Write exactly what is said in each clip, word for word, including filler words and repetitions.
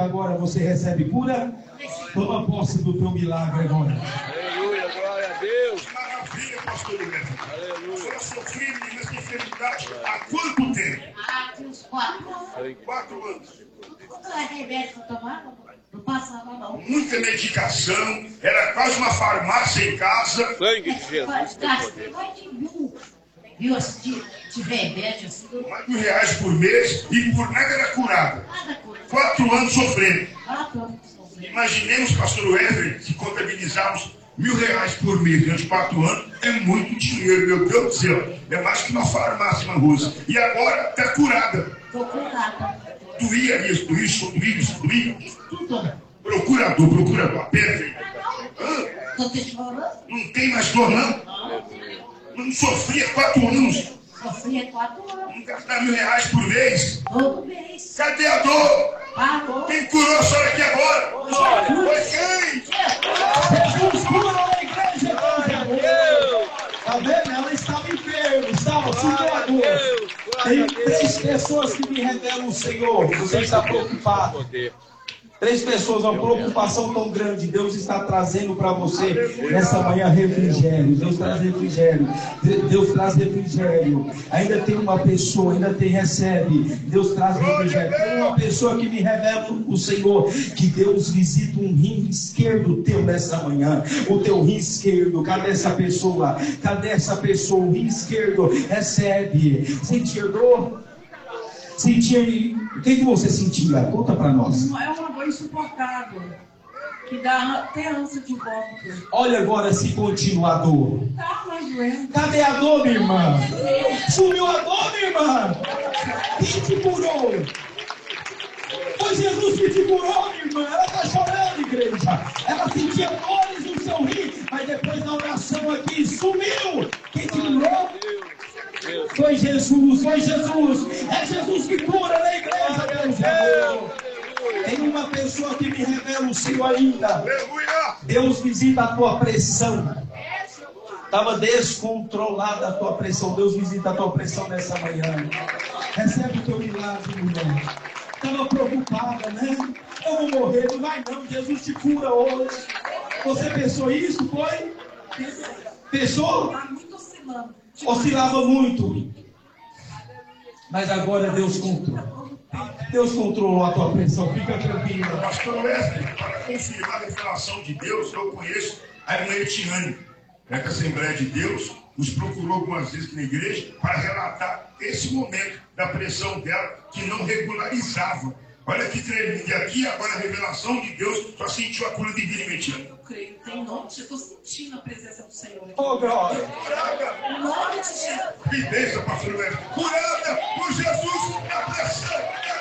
agora você recebe cura. Toma posse do teu milagre agora. Aleluia, glória a Deus. Maravilha, pastor Humberto. Aleluia. Eu sofri nessa enfermidade há quanto tempo? Ah, tinha uns quatro anos. Quatro anos. Quanto é remédio que eu tomava? Não passava, não. Muita medicação, era quase uma farmácia em casa. Sangue de Jesus. Gastei mais de mil, viu, assim, de, de remédio, assim. Mais de mil reais por mês e por nada era curada. Nada coisa. Quatro anos sofrendo. Quatro anos sofrendo. Imaginemos, pastor Everett, se contabilizarmos mil reais por mês durante quatro anos, é muito dinheiro, meu Deus do céu. É mais que uma farmácia na rua. E agora está curada. Tô curada. Doía isso, doía isso, doía isso, doía. Tudo. Procurador, procurador, aperta. Tô te chorando. Não tem mais dor, não? Não sofria quatro anos. Sofria quatro anos. Não gastar mil reais por mês. Todo mês. Cadê a dor? Parou. Quem curou a senhora aqui agora? Foi quem? Jesus cura a igreja. Tá vendo? Ela estava enferma, estava sentindo a dor. Tem três pessoas que me revelam o Senhor. Você está preocupado. Três pessoas, uma preocupação tão grande. Deus está trazendo para você nessa manhã refrigério. Deus traz refrigério. Deus traz refrigério. Ainda tem uma pessoa, ainda tem, recebe. Deus traz refrigério. Tem uma pessoa que me revela o Senhor, que Deus visita um rim esquerdo teu nessa manhã. O teu rim esquerdo. Cadê essa pessoa? Cadê essa pessoa? O rim esquerdo recebe. Sentir dor? Sentir. O que, que você sentia? Conta para nós. É uma dor insuportável, que dá até ânsia de vômito. Olha agora se continua a dor. Tá mais doendo. Cadê a dor, minha irmã? Sumiu a dor, minha irmã? Quem te curou? Foi Jesus que te curou, minha irmã. Ela está chorando, igreja. Ela sentia dores no seu rim, mas depois da oração aqui, sumiu. Quem te curou? Foi Jesus, foi Jesus. É Jesus que cura na igreja, Deus é. Tem uma pessoa que me revela o Senhor ainda. Deus visita a tua pressão. Estava descontrolada a tua pressão. Deus visita a tua pressão nessa manhã. Recebe o teu milagre, mulher. Estava preocupada, né? Eu vou morrer, não vai não. Jesus te cura hoje. Você pensou isso? Foi? Pensou? Tá muito oscilando. Oscilava muito. Mas agora Deus controlou. Deus controlou a tua pressão. Fica tranquila. Pastor Wesley, para confirmar a revelação de Deus, eu conheço a irmã Etiane, é que a Assembleia de Deus nos procurou algumas vezes aqui na igreja para relatar esse momento da pressão dela que não regularizava. Olha que tremendo. E aqui agora a revelação de Deus só sentiu a cura de vida em Etiane. Eu creio, tem nome, eu estou sentindo a presença do Senhor aqui. Oh, glória. Em nome de Jesus. Que bênção, pastor Wesley. Curada por Jesus na pressão.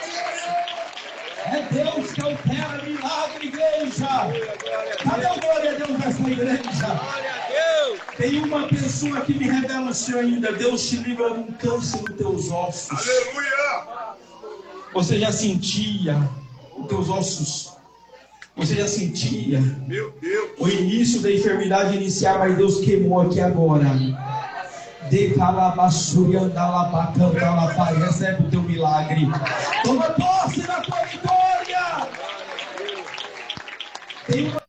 É Deus que opera milagre, igreja. Cadê a glória a Deus nessa igreja? Tem uma pessoa que me revela o Senhor ainda. Deus te livra de um câncer nos teus ossos. Aleluia. Você já sentia os teus ossos? Você já sentia Meu Deus. o início da enfermidade iniciar, mas Deus queimou aqui agora. De calabasuriandalabacandalapai, recebe o teu milagre. Toma posse da tua vitória. Tem uma